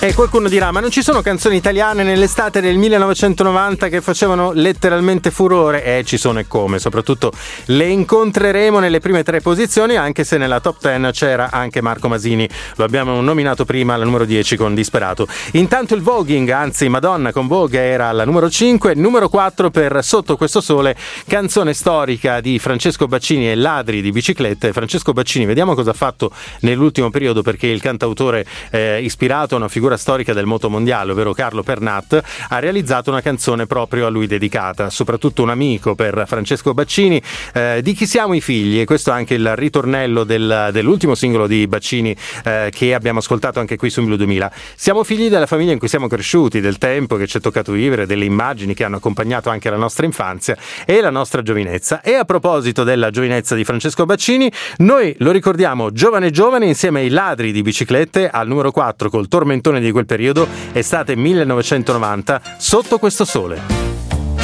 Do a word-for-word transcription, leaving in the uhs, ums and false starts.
E qualcuno dirà, ma non ci sono canzoni italiane nell'estate del millenovecentonovanta che facevano letteralmente furore? Eh, ci sono e come, soprattutto le incontreremo nelle prime tre posizioni, anche se nella top ten c'era anche Marco Masini, lo abbiamo nominato prima alla numero dieci con Disperato. Intanto il voguing, anzi Madonna con Vogue, era alla numero cinque, numero quattro per Sotto questo sole, canzone storica di Francesco Baccini e Ladri di biciclette. Francesco Baccini, vediamo cosa ha fatto nell'ultimo periodo, perché il cantautore eh, ispirato a una figura storica del motomondiale, ovvero Carlo Pernat, ha realizzato una canzone proprio a lui dedicata, soprattutto un amico per Francesco Baccini, eh, di chi siamo i figli, e questo è anche il ritornello del, dell'ultimo singolo di Baccini eh, che abbiamo ascoltato anche qui su Milo duemila. Siamo figli della famiglia in cui siamo cresciuti, del tempo che ci è toccato vivere, delle immagini che hanno accompagnato anche la nostra infanzia e la nostra giovinezza. E a proposito della giovinezza di Francesco Baccini, noi lo ricordiamo giovane giovane insieme ai Ladri di biciclette al numero quattro col tormentone di quel periodo, estate millenovecentonovanta, Sotto questo sole.